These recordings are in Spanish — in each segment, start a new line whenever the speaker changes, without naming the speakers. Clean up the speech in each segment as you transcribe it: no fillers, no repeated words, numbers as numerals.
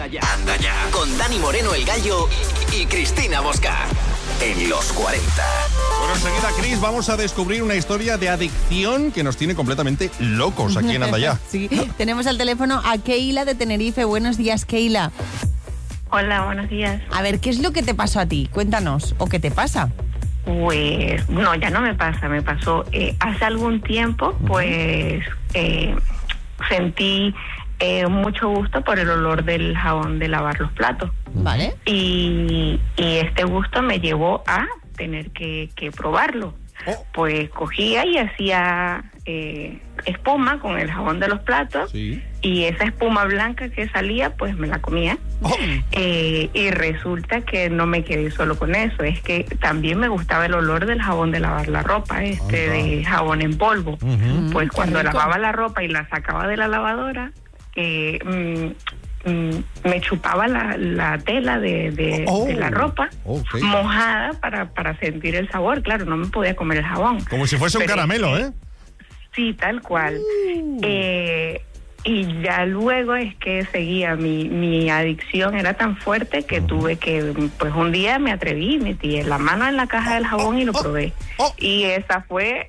Anda ya. Con Dani Moreno, el Gallo, y Cristina Bosca. En los 40.
Bueno, enseguida, Cris, vamos a descubrir una historia de adicción que nos tiene completamente locos aquí en Anda ya.
Sí, tenemos al teléfono a Keila de Tenerife. Buenos días, Keila.
Hola, buenos días.
A ver, ¿qué es lo que te pasó a ti? Cuéntanos, ¿o qué te pasa?
Pues, no, ya no me pasa, me pasó hace algún tiempo, pues sentí mucho gusto por el olor del jabón de lavar los platos.
¿Vale?
Y este gusto me llevó a tener que probarlo. Pues cogía y hacía espuma con el jabón de los platos.
Sí.
Y esa espuma blanca que salía, pues me la comía. Y resulta que no me quedé solo con eso, es que también me gustaba el olor del jabón de lavar la ropa, de jabón en polvo. Pues cuando lavaba la ropa y la sacaba de la lavadora, me chupaba la tela de la ropa mojada para sentir el sabor. Claro, no me podía comer el jabón.
Como si fuese un caramelo, ¿eh?
Sí, tal cual. Y ya luego es que seguía, mi adicción era tan fuerte que tuve que, pues un día me atreví, metí la mano en la caja del jabón y lo probé. Y esa fue,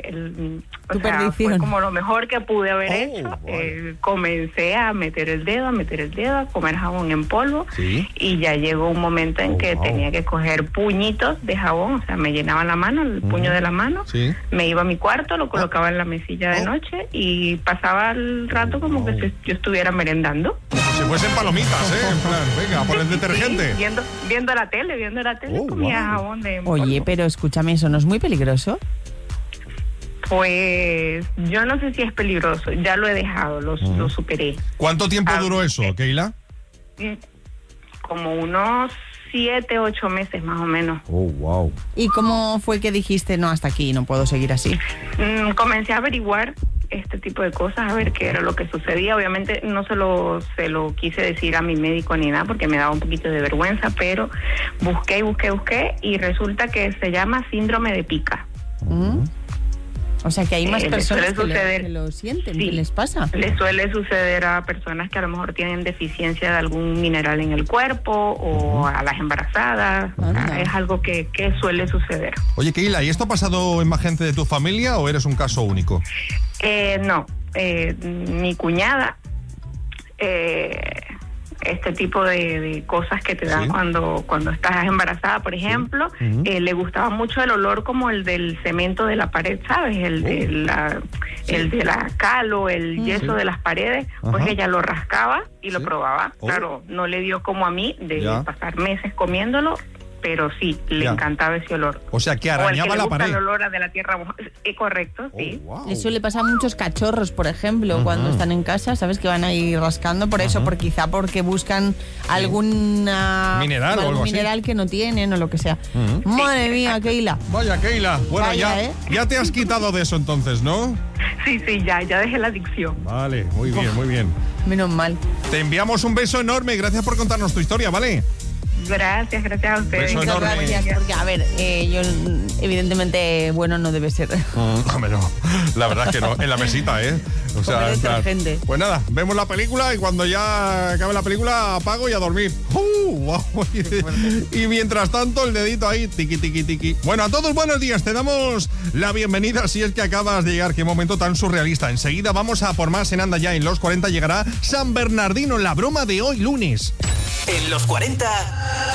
fue como lo mejor que pude haber hecho. Comencé a meter el dedo, a comer jabón en polvo. ¿Sí? Y ya llegó un momento en que tenía que coger puñitos de jabón, o sea, me llenaba la mano, el puño de la mano, me iba a mi cuarto, lo colocaba en la mesilla de noche y pasaba el rato como que si yo estuviera merendando.
Como si fuesen palomitas, ¿eh? En plan, venga, por el detergente.
Sí, viendo la tele, comía jabón de polvo.
Oye, pero escúchame, ¿eso no es muy peligroso?
Pues yo no sé si es peligroso, ya lo he dejado, lo superé.
¿Cuánto tiempo duró eso, Keila?
Como unos 7, 8 meses más o menos.
Wow.
¿Y cómo fue que dijiste, no, hasta aquí, no puedo seguir así?
Comencé a averiguar este tipo de cosas, a ver qué era lo que sucedía. Obviamente no se lo quise decir a mi médico ni nada porque me daba un poquito de vergüenza, pero busqué y resulta que se llama síndrome de pica.
O sea que hay más personas que lo sienten,
sí,
¿qué les pasa?
Le suele suceder a personas que a lo mejor tienen deficiencia de algún mineral en el cuerpo o a las embarazadas. O sea, es algo que suele suceder.
Oye, Keila, ¿y esto ha pasado en más gente de tu familia o eres un caso único?
No, mi cuñada, este tipo de cosas que te dan cuando estás embarazada, por ejemplo, le gustaba mucho el olor como el del cemento de la pared, ¿sabes? El de la cal o el yeso de las paredes, pues ella lo rascaba y lo probaba. Claro, no le dio como a mí de pasar meses comiéndolo, pero sí, le encantaba ese olor.
O sea, que arañaba la pared.
El olor de la tierra mojada. Correcto, sí.
Wow. Eso le pasa a muchos cachorros, por ejemplo, cuando están en casa, ¿sabes? Que van ahí rascando por eso, porque buscan alguna
mineral o algo
mineral
así
que no tienen o lo que sea. Madre mía, Keila.
Vaya, Keila. Bueno,
vaya,
ya te has quitado de eso entonces, ¿no?
Sí, ya dejé la adicción.
Vale, muy bien.
Menos mal.
Te enviamos un beso enorme, gracias por contarnos tu historia, ¿vale?
Gracias a ustedes.
Beso
Gracias, porque a ver, yo evidentemente bueno no debe ser.
Hombre, no, la verdad es que no, en la mesita, ¿eh? O sea, pues nada, vemos la película y cuando ya acabe la película apago y a dormir. Wow. Y mientras tanto el dedito ahí, tiqui. Bueno, a todos buenos días, te damos la bienvenida si es que acabas de llegar. Qué momento tan surrealista. Enseguida vamos a por más en Anda Ya. En los 40 llegará San Bernardino, la broma de hoy lunes.
En los 40